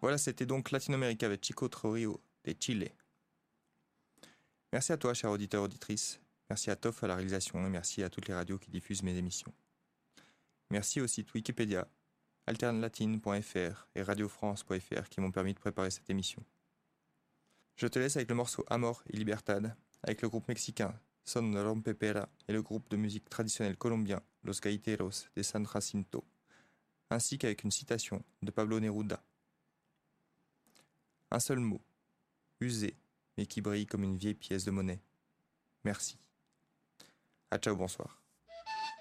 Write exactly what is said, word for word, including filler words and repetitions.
Voilà, c'était donc Latinoamérica avec Chico Trujillo de Chile. Merci à toi, cher auditeur, auditrice. Merci à Toff à la réalisation et merci à toutes les radios qui diffusent mes émissions. Merci au site Wikipédia, alternlatine point f r et radio france point f r qui m'ont permis de préparer cette émission. Je te laisse avec le morceau Amor y Libertad, avec le groupe mexicain Son Rompepera et le groupe de musique traditionnelle colombien Los Gaiteros de San Jacinto, ainsi qu'avec une citation de Pablo Neruda. Un seul mot, usé, mais qui brille comme une vieille pièce de monnaie. Merci. À ciao, bonsoir.